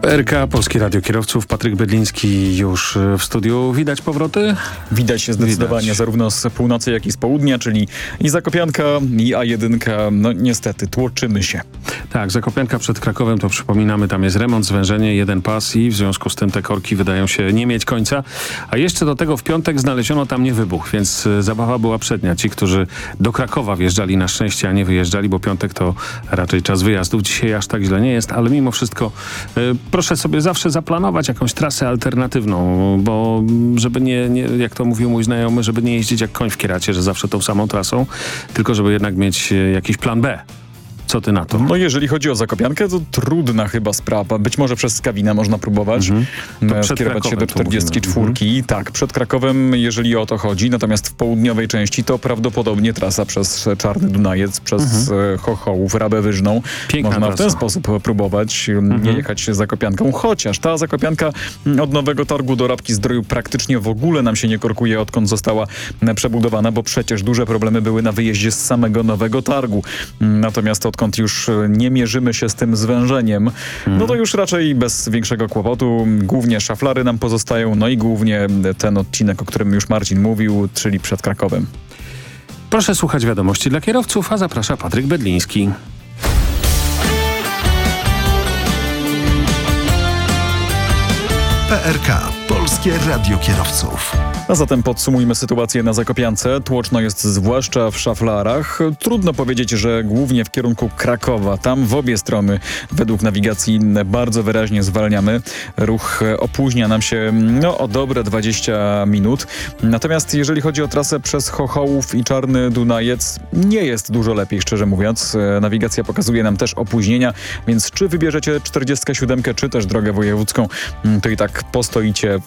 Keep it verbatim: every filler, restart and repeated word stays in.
P R K, Polskie Radio Kierowców, Patryk Bydliński już w studiu. Widać powroty? Widać się zdecydowanie Widać. zarówno z północy, jak i z południa, czyli i Zakopianka, i A jeden. No niestety, tłoczymy się. Tak, Zakopianka przed Krakowem, to przypominamy, tam jest remont, zwężenie, jeden pas i w związku z tym te korki wydają się nie mieć końca. A jeszcze do tego w piątek znaleziono tam nie wybuch, więc zabawa była przednia. Ci, którzy do Krakowa wjeżdżali na szczęście, a nie wyjeżdżali, bo piątek to raczej czas wyjazdów. Dzisiaj aż tak źle nie jest, ale mimo wszystko y, proszę sobie zawsze zaplanować jakąś trasę alternatywną, bo żeby nie, nie, jak to mówił mój znajomy, żeby nie jeździć jak koń w kieracie, że zawsze tą samą trasą, tylko żeby jednak mieć jakiś plan B. Co ty na to? No jeżeli chodzi o Zakopiankę, to trudna chyba sprawa. Być może przez Skawinę można próbować mm-hmm. skierować się do czterdziestki cztery. Mm-hmm. Tak, przed Krakowem, jeżeli o to chodzi. Natomiast w południowej części to prawdopodobnie trasa przez Czarny Dunajec, przez mm-hmm. Chochołów, Rabę Wyżną. Piękna można trasa. w ten sposób próbować mm-hmm. nie jechać Zakopianką. Chociaż ta Zakopianka od Nowego Targu do Rabki Zdroju praktycznie w ogóle nam się nie korkuje, odkąd została przebudowana, bo przecież duże problemy były na wyjeździe z samego Nowego Targu. Natomiast odkąd już nie mierzymy się z tym zwężeniem, hmm. no to już raczej bez większego kłopotu. Głównie szaflary nam pozostają, no i głównie ten odcinek, o którym już Marcin mówił, czyli przed Krakowem. Proszę słuchać wiadomości dla kierowców, a zaprasza Patryk Bydliński. P R K. Polskie Radio Kierowców. A zatem podsumujmy sytuację na Zakopiance. Tłoczno jest zwłaszcza w szaflarach. Trudno powiedzieć, że głównie w kierunku Krakowa. Tam w obie strony według nawigacji bardzo wyraźnie zwalniamy. Ruch opóźnia nam się no, o dobre dwadzieścia minut. Natomiast jeżeli chodzi o trasę przez Chochołów i Czarny Dunajec, nie jest dużo lepiej, szczerze mówiąc. Nawigacja pokazuje nam też opóźnienia, więc czy wybierzecie czterdziestkę siedem, czy też drogę wojewódzką, to i tak postoicie